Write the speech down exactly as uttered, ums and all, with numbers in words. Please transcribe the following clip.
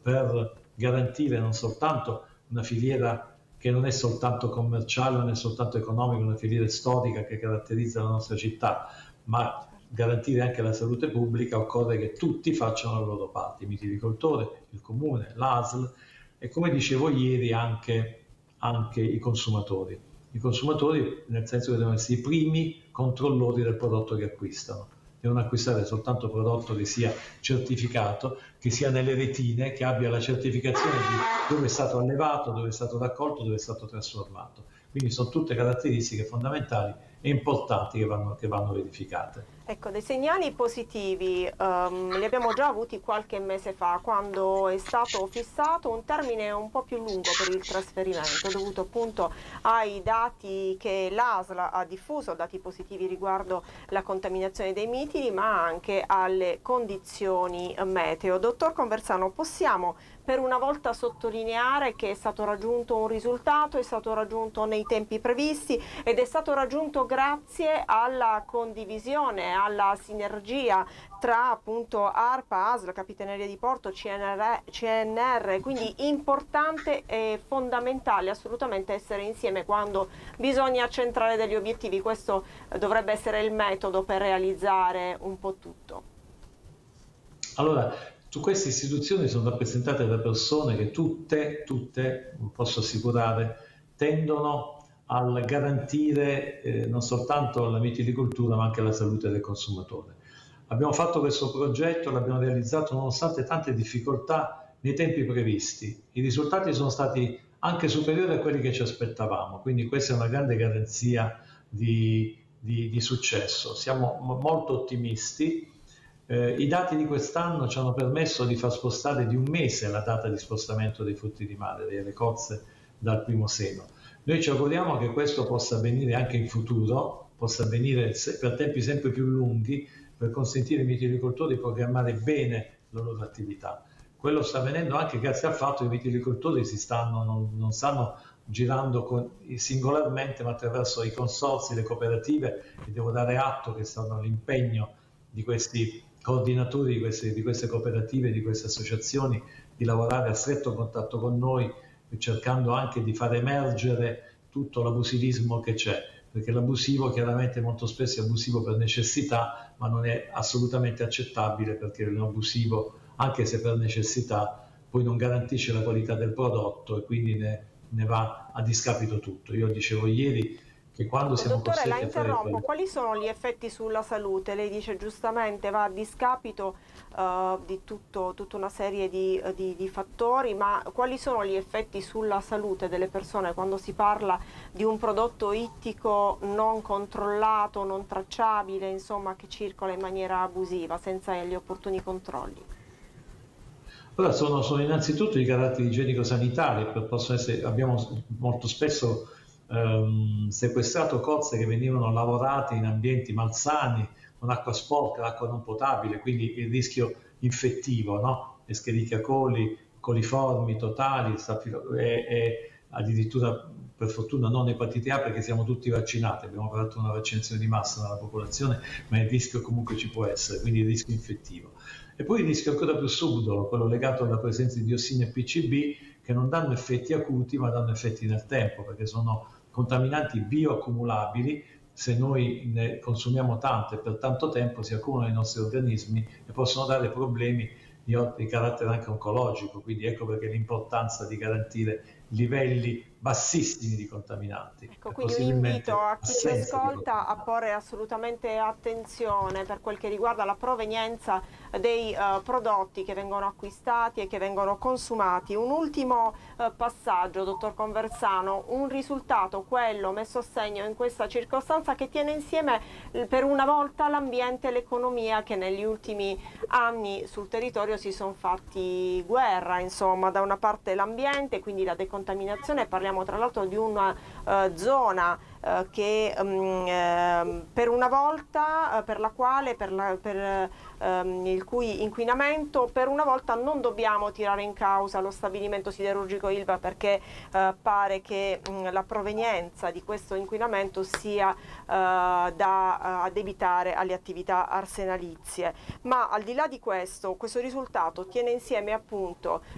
per garantire non soltanto una filiera che non è soltanto commerciale, non è soltanto economica, una filiera storica che caratterizza la nostra città, ma garantire anche la salute pubblica, occorre che tutti facciano la loro parte, i viticoltori, il comune, l'A S L e, come dicevo ieri, anche, anche i consumatori. I consumatori nel senso che devono essere i primi controllori del prodotto che acquistano. Devono acquistare soltanto prodotto che sia certificato, che sia nelle retine, che abbia la certificazione di dove è stato allevato, dove è stato raccolto, dove è stato trasformato. Quindi sono tutte caratteristiche fondamentali e importanti che vanno, che vanno verificate. Ecco, dei segnali positivi um, li abbiamo già avuti qualche mese fa, quando è stato fissato un termine un po' più lungo per il trasferimento, dovuto appunto ai dati che l'A S L ha diffuso, dati positivi riguardo la contaminazione dei mitili, ma anche alle condizioni meteo. Dottor Conversano, possiamo per una volta sottolineare che è stato raggiunto un risultato, è stato raggiunto nei tempi previsti ed è stato raggiunto grazie alla condivisione, alla sinergia tra appunto ARPA, A S L, Capitaneria di Porto, C N R, quindi importante e fondamentale assolutamente essere insieme quando bisogna centrare degli obiettivi. Questo dovrebbe essere il metodo per realizzare un po' tutto. Allora, su queste istituzioni sono rappresentate da persone che tutte, tutte, posso assicurare, tendono a garantire eh, non soltanto la mitilicoltura ma anche la salute del consumatore. Abbiamo fatto questo progetto, l'abbiamo realizzato nonostante tante difficoltà nei tempi previsti. I risultati sono stati anche superiori a quelli che ci aspettavamo, quindi questa è una grande garanzia di, di, di successo. Siamo molto ottimisti. Eh, I dati di quest'anno ci hanno permesso di far spostare di un mese la data di spostamento dei frutti di mare, delle cozze, dal primo seno. Noi ci auguriamo che questo possa avvenire anche in futuro, possa avvenire per tempi sempre più lunghi, per consentire ai mitilicoltori di programmare bene la loro attività. Quello sta avvenendo anche grazie al fatto che i mitilicoltori si stanno, non, non stanno girando con, singolarmente, ma attraverso i consorzi, le cooperative, e devo dare atto che stanno all'impegno di questi coordinatori di queste, di queste cooperative, di queste associazioni, di lavorare a stretto contatto con noi, cercando anche di far emergere tutto l'abusivismo che c'è, perché l'abusivo chiaramente molto spesso è abusivo per necessità, ma non è assolutamente accettabile, perché l'abusivo, anche se per necessità, poi non garantisce la qualità del prodotto e quindi ne, ne va a discapito tutto. Io dicevo ieri che quando siamo Dottore, la costretti a fare interrompo, quello... quali sono gli effetti sulla salute? Lei dice giustamente va a discapito uh, di tutto, tutta una serie di, di, di fattori, ma quali sono gli effetti sulla salute delle persone quando si parla di un prodotto ittico non controllato, non tracciabile, insomma, che circola in maniera abusiva, senza gli opportuni controlli? Allora, sono, sono innanzitutto i caratteri igienico-sanitari, possono essere, abbiamo molto spesso ehm, sequestrato cozze che venivano lavorate in ambienti malsani, con acqua sporca, acqua non potabile, quindi il rischio infettivo, no? Escherichia coli, coliformi totali, e, e addirittura per fortuna non epatite A, perché siamo tutti vaccinati, abbiamo fatto una vaccinazione di massa nella popolazione, ma il rischio comunque ci può essere, quindi il rischio infettivo. E poi il rischio ancora più subdolo, quello legato alla presenza di diossine e P C B, che non danno effetti acuti ma danno effetti nel tempo, perché sono contaminanti bioaccumulabili. Se noi ne consumiamo tante per tanto tempo si accumulano nei nostri organismi e possono dare problemi di, di carattere anche oncologico, quindi ecco perché l'importanza di garantire livelli bassissimi di contaminanti. Ecco, quindi un invito a chi ci ascolta a porre assolutamente attenzione per quel che riguarda la provenienza dei uh, prodotti che vengono acquistati e che vengono consumati. Un ultimo uh, passaggio, dottor Conversano, un risultato, quello messo a segno in questa circostanza, che tiene insieme per una volta l'ambiente e l'economia, che negli ultimi anni sul territorio si sono fatti guerra, insomma, da una parte l'ambiente, quindi la decontaminazione, parliamo tra l'altro di una uh, zona uh, che um, uh, per una volta, uh, per la quale, per, la, per um, il cui inquinamento, per una volta non dobbiamo tirare in causa lo stabilimento siderurgico Ilva, perché uh, pare che um, la provenienza di questo inquinamento sia uh, da uh, addebitare alle attività arsenalizie. Ma al di là di questo, questo risultato tiene insieme appunto